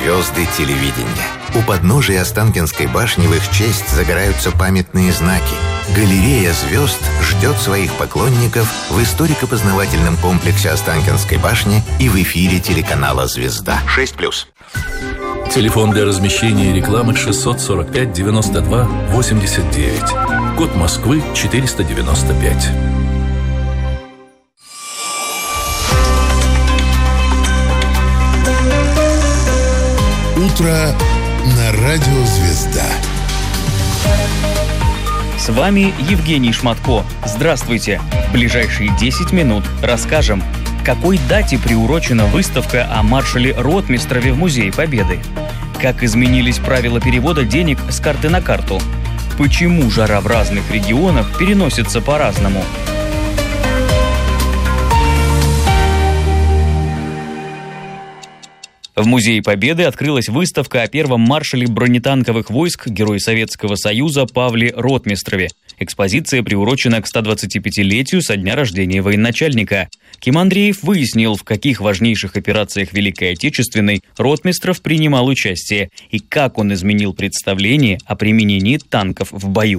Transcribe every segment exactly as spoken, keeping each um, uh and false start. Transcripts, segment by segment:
звезды телевидения. У подножия Останкинской башни в их честь загораются памятные знаки. Галерея звезд ждет своих поклонников в историко-познавательном комплексе Останкинской башни и в эфире телеканала «Звезда». шесть плюс. Телефон для размещения рекламы шестьсот сорок пять девяносто два восемьдесят девять. Код Москвы четыреста девяносто пять. Утро на радио «Звезда». С вами Евгений Шматко. Здравствуйте. В ближайшие десять минут расскажем, к какой дате приурочена выставка о маршале Ротмистрове в Музее Победы, как изменились правила перевода денег с карты на карту, почему жара в разных регионах переносится по-разному. В Музее Победы открылась выставка о первом маршале бронетанковых войск, герое Советского Союза Павле Ротмистрове. Экспозиция приурочена к стодвадцатипятилетию со дня рождения военачальника. Ким Андреев выяснил, в каких важнейших операциях Великой Отечественной Ротмистров принимал участие и как он изменил представление о применении танков в бою.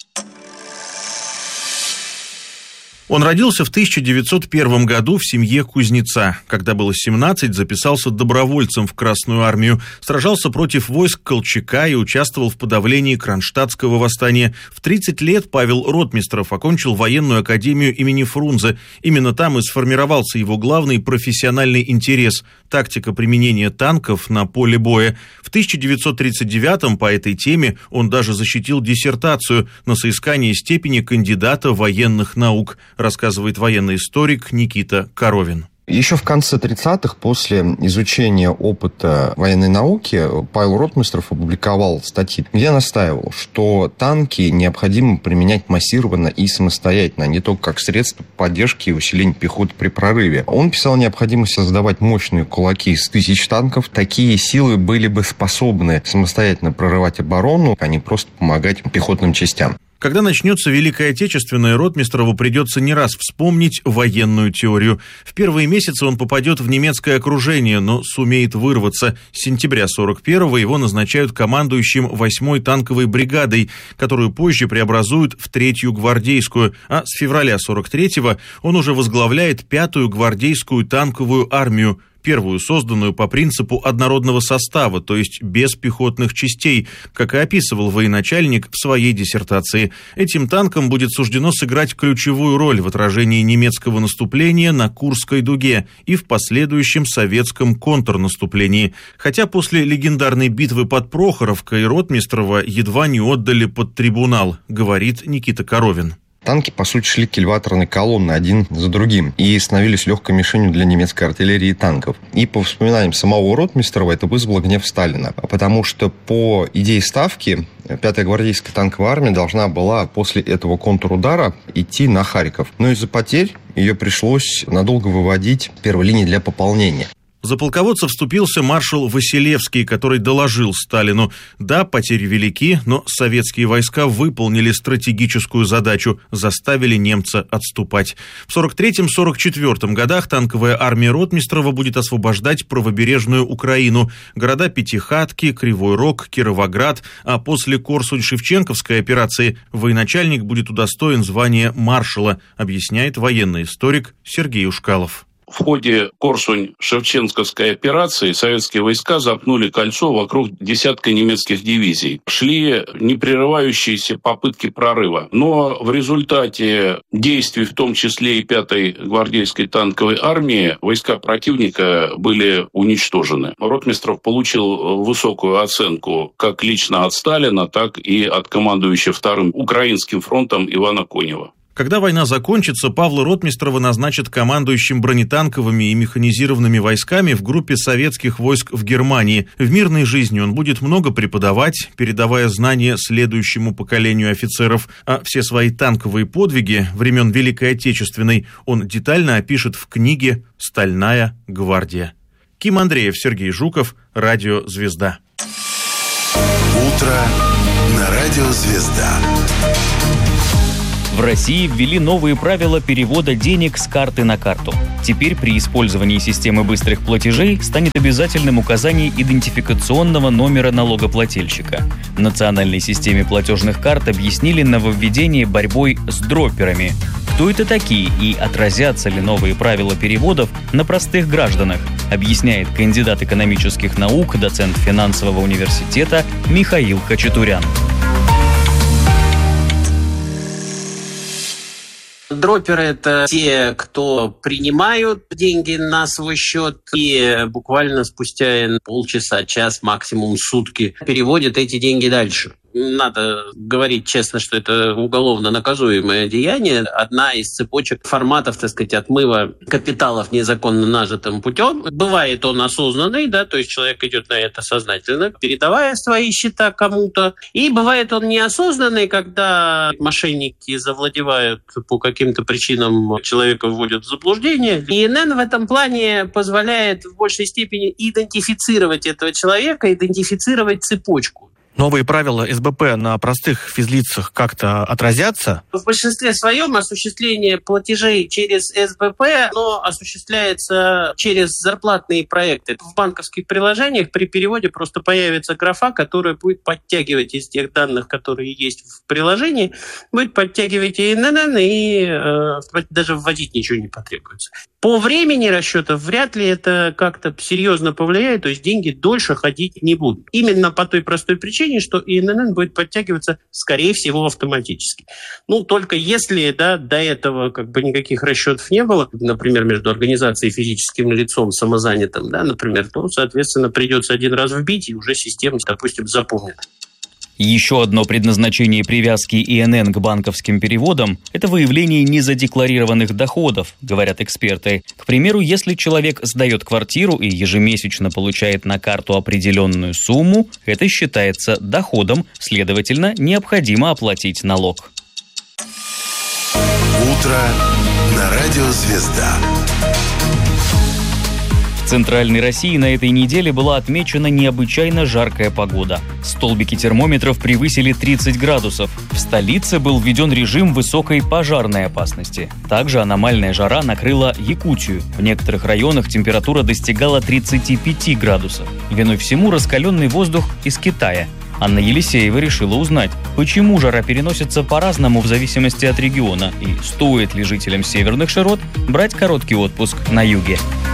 Он родился в тысяча девятьсот первом году в семье кузнеца. Когда было семнадцать, записался добровольцем в Красную армию, сражался против войск Колчака и участвовал в подавлении Кронштадтского восстания. В тридцать лет Павел Ротмистров окончил военную академию имени Фрунзе. Именно там и сформировался его главный профессиональный интерес – тактика применения танков на поле боя. В тысяча девятьсот тридцать девятом по этой теме он даже защитил диссертацию на соискание степени кандидата военных наук, рассказывает военный историк Никита Коровин. Еще в конце тридцатых, после изучения опыта военной науки, Павел Ротмистров опубликовал статьи, где настаивал, что танки необходимо применять массированно и самостоятельно, а не только как средство поддержки и усиления пехоты при прорыве. Он писал необходимость создавать мощные кулаки из тысяч танков. Такие силы были бы способны самостоятельно прорывать оборону, а не просто помогать пехотным частям. Когда начнется Великая Отечественная, Ротмистрову придется не раз вспомнить военную теорию. В первые месяцы он попадет в немецкое окружение, но сумеет вырваться. С сентября сорок первого его назначают командующим восьмой танковой бригадой, которую позже преобразуют в третью гвардейскую, а с февраля сорок третьего он уже возглавляет пятую гвардейскую танковую армию, первую созданную по принципу однородного состава, то есть без пехотных частей, как и описывал военачальник в своей диссертации. Этим танкам будет суждено сыграть ключевую роль в отражении немецкого наступления на Курской дуге и в последующем советском контрнаступлении. Хотя после легендарной битвы под Прохоровкой Ротмистрова едва не отдали под трибунал, говорит Никита Коровин. Танки, по сути, шли кильваторной колонны один за другим и становились легкой мишенью для немецкой артиллерии и танков. И по воспоминаниям самого Ротмистрова это вызвало гнев Сталина, потому что по идее ставки пятая гвардейская танковая армия должна была после этого контрудара идти на Харьков. Но из-за потерь ее пришлось надолго выводить в первой линии для пополнения. За полководца вступился маршал Василевский, который доложил Сталину: да, потери велики, но советские войска выполнили стратегическую задачу, заставили немца отступать. В сорок третьем — сорок четвёртом годах танковая армия Ротмистрова будет освобождать правобережную Украину, города Пятихатки, Кривой Рог, Кировоград, а после Корсунь-Шевченковской операции военачальник будет удостоен звания маршала, объясняет военный историк Сергей Ушкалов. В ходе Корсунь-Шевченковской операции советские войска замкнули кольцо вокруг десятка немецких дивизий. Шли непрерывающиеся попытки прорыва. Но в результате действий, в том числе и пятой гвардейской танковой армии, войска противника были уничтожены. Ротмистров получил высокую оценку как лично от Сталина, так и от командующего Вторым Украинским фронтом Ивана Конева. Когда война закончится, Павла Ротмистрова назначат командующим бронетанковыми и механизированными войсками в группе советских войск в Германии. В мирной жизни он будет много преподавать, передавая знания следующему поколению офицеров, а все свои танковые подвиги времен Великой Отечественной он детально опишет в книге «Стальная гвардия». Ким Андреев, Сергей Жуков, Радио «Звезда». Утро на Радио «Звезда». В России ввели новые правила перевода денег с карты на карту. Теперь Теперь при использовании системы быстрых платежей станет обязательным указание идентификационного номера налогоплательщика. В национальной системе платежных карт объяснили нововведение борьбой с дропперами. Кто это такие и отразятся ли новые правила переводов на простых гражданах, объясняет кандидат экономических наук, доцент финансового университета Михаил Хачатурян. Дропперы – это те, кто принимают деньги на свой счет и буквально спустя полчаса, час, максимум сутки переводят эти деньги дальше. Надо говорить честно, что это уголовно наказуемое деяние. Одна из цепочек форматов, так сказать, отмыва капиталов незаконно нажитым путем. Бывает он осознанный, да, то есть человек идет на это сознательно, передавая свои счета кому-то. И бывает он неосознанный, когда мошенники завладевают по каким-то причинам, человека вводят в заблуждение. И эн эн в этом плане позволяет в большей степени идентифицировать этого человека, идентифицировать цепочку. Новые правила эс бэ пэ на простых физлицах как-то отразятся? В большинстве своем осуществление платежей через эс бэ пэ, оно осуществляется через зарплатные проекты. В банковских приложениях при переводе просто появится графа, которая будет подтягивать из тех данных, которые есть в приложении, будет подтягивать и эн эн эн, и э, даже вводить ничего не потребуется. По времени расчетов вряд ли это как-то серьезно повлияет, то есть деньги дольше ходить не будут. Именно по той простой причине, что и эн эн эн будет подтягиваться, скорее всего, автоматически. Ну, только если, да, до этого как бы никаких расчетов не было, например, между организацией и физическим лицом самозанятым, да, например, то, соответственно, придется один раз вбить, и уже система, допустим, запомнит. Еще одно предназначение привязки и эн эн к банковским переводам – это выявление незадекларированных доходов, говорят эксперты. К примеру, если человек сдает квартиру и ежемесячно получает на карту определенную сумму, это считается доходом, следовательно, необходимо оплатить налог. Утро на радио «Звезда». В Центральной России на этой неделе была отмечена необычайно жаркая погода. Столбики термометров превысили тридцать градусов. В столице был введен режим высокой пожарной опасности. Также аномальная жара накрыла Якутию. В некоторых районах температура достигала тридцати пяти градусов. Виной всему раскаленный воздух из Китая. Анна Елисеева решила узнать, почему жара переносится по-разному в зависимости от региона и стоит ли жителям северных широт брать короткий отпуск на юге.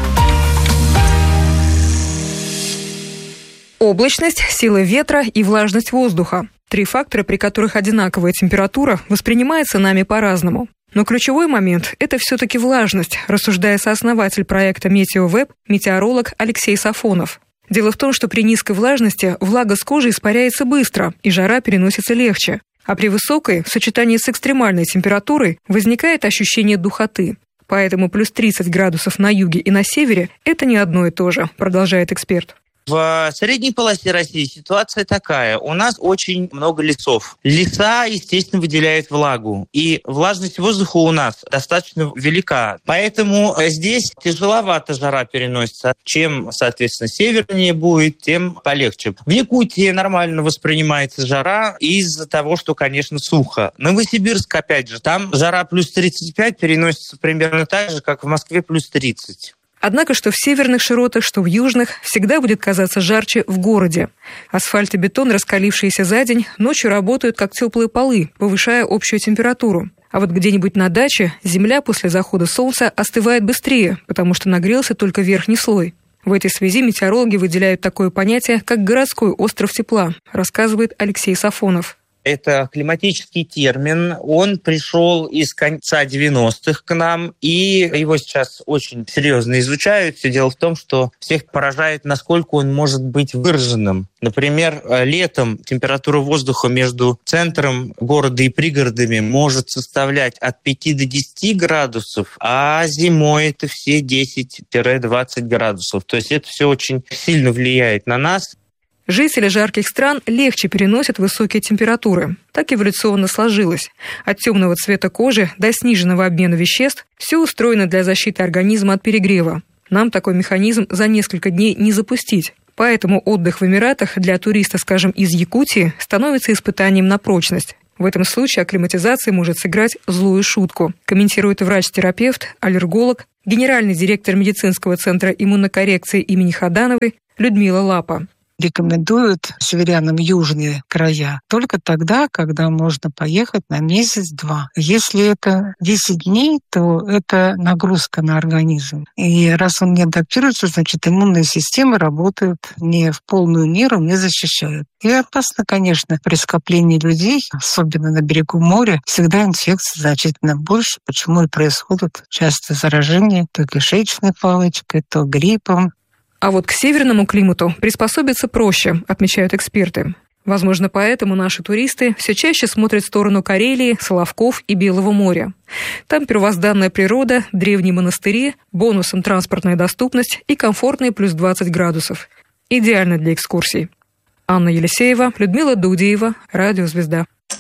Облачность, сила ветра и влажность воздуха. Три фактора, при которых одинаковая температура воспринимается нами по-разному. Но ключевой момент – это все-таки влажность, рассуждая сооснователь проекта «Метеовеб», метеоролог Алексей Сафонов. Дело в том, что при низкой влажности влага с кожи испаряется быстро, и жара переносится легче. А при высокой, в сочетании с экстремальной температурой, возникает ощущение духоты. Поэтому плюс тридцать градусов на юге и на севере – это не одно и то же, продолжает эксперт. В средней полосе России ситуация такая. У нас очень много лесов. Леса, естественно, выделяют влагу. И влажность воздуха у нас достаточно велика. Поэтому здесь тяжеловато жара переносится. Чем, соответственно, севернее будет, тем полегче. В Якутии нормально воспринимается жара из-за того, что, конечно, сухо. Новосибирск, опять же, там жара плюс тридцать пять переносится примерно так же, как в Москве плюс тридцать. Однако, что в северных широтах, что в южных, всегда будет казаться жарче в городе. Асфальт и бетон, раскалившиеся за день, ночью работают как теплые полы, повышая общую температуру. А вот где-нибудь на даче земля после захода солнца остывает быстрее, потому что нагрелся только верхний слой. В этой связи метеорологи выделяют такое понятие, как городской остров тепла, рассказывает Алексей Сафонов. Это климатический термин, он пришел из конца девяностых к нам, и его сейчас очень серьезно изучают. Все дело в том, что всех поражает, насколько он может быть выраженным. Например, летом температура воздуха между центром города и пригородами может составлять от пяти до десяти градусов, а зимой это все десять-двадцать градусов. То есть это все очень сильно влияет на нас. Жители жарких стран легче переносят высокие температуры. Так эволюционно сложилось. От темного цвета кожи до сниженного обмена веществ все устроено для защиты организма от перегрева. Нам такой механизм за несколько дней не запустить. Поэтому отдых в Эмиратах для туриста, скажем, из Якутии становится испытанием на прочность. В этом случае акклиматизация может сыграть злую шутку, комментирует врач-терапевт, аллерголог, генеральный директор медицинского центра иммунокоррекции имени Ходановой Людмила Лапа. Рекомендуют северянам южные края только тогда, когда можно поехать на месяц-два. Если это десять дней, то это нагрузка на организм. И раз он не адаптируется, значит, иммунная система работает не в полную меру, не защищает. И опасно, конечно, при скоплении людей, особенно на берегу моря, всегда инфекций значительно больше. Почему и происходит часто заражение то кишечной палочкой, то гриппом. А вот к северному климату приспособиться проще, отмечают эксперты. Возможно, поэтому наши туристы все чаще смотрят в сторону Карелии, Соловков и Белого моря. Там первозданная природа, древние монастыри, бонусом транспортная доступность и комфортные плюс двадцать градусов. Идеально для экскурсий. Анна Елисеева, Людмила Дудеева, Радио «Звезда».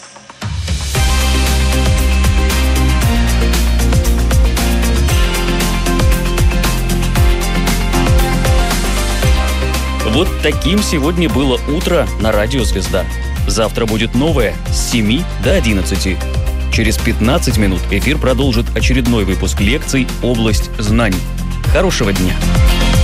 Вот таким сегодня было утро на Радио «Звезда». Завтра будет новое с семи до одиннадцати. Через пятнадцать минут эфир продолжит очередной выпуск лекций «Область знаний». Хорошего дня!